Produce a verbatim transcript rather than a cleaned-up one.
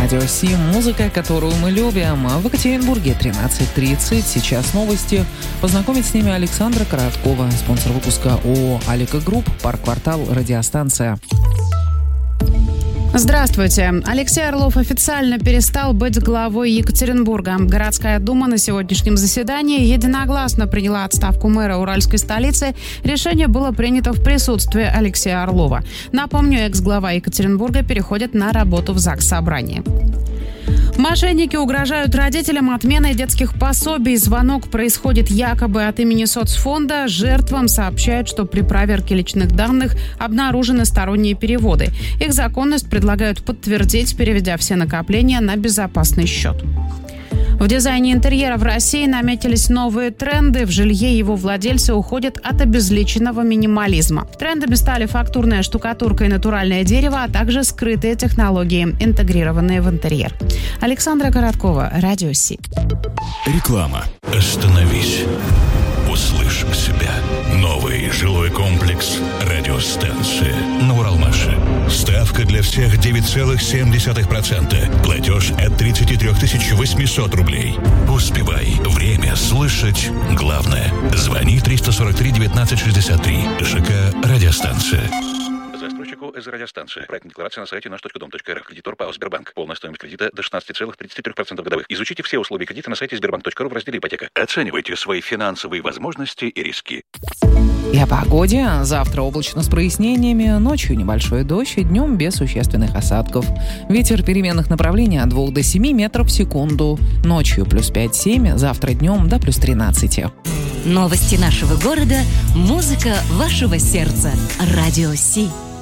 Радио Си, музыка, которую мы любим. В Екатеринбурге тринадцать тридцать. Сейчас новости. Познакомить с ними Александра Короткова, спонсор выпуска ООО «Алика Групп», парк-квартал «Радиостанция». Здравствуйте. Алексей Орлов официально перестал быть главой Екатеринбурга. Городская дума на сегодняшнем заседании единогласно приняла отставку мэра уральской столицы. Решение было принято в присутствии Алексея Орлова. Напомню, экс-глава Екатеринбурга переходит на работу в Заксобрании. Мошенники угрожают родителям отменой детских пособий. Звонок происходит якобы от имени соцфонда. Жертвам сообщают, что при проверке личных данных обнаружены сторонние переводы. Их законность предлагают подтвердить, переведя все накопления на безопасный счет. В дизайне интерьера в России наметились новые тренды. В жилье его владельцы уходят от обезличенного минимализма. Трендами стали фактурная штукатурка и натуральное дерево, а также скрытые технологии, интегрированные в интерьер. Александра Короткова, Радио Си. Реклама. Остановись. Услышь себя. Новый жилой комплекс «Радиостанция» на Уралмаше. Ставка для всех девять целых семь десятых процента. Платеж от тридцать три тысячи восемьсот рублей. Успевай. Время слышать главное. Звони триста сорок три девятнадцать шестьдесят три. ЖК «Радиостанция». Застройщику из радиостанции. Проектная декларация на сайте наш точка дом точка эр эф. Кредитор ПАО «Сбербанк». Полная стоимость кредита до шестнадцать целых тридцать три процента годовых. Изучите все условия кредита на сайте сбербанк точка ру в разделе «Ипотека». Оценивайте свои финансовые возможности и риски. И о погоде. Завтра облачно с прояснениями, ночью небольшой дождь и днем без существенных осадков. Ветер переменных направлений от двух до семи метров в секунду. Ночью плюс пять-семь, завтра днем до плюс тринадцать. Новости нашего города, музыка вашего сердца. Радио Си.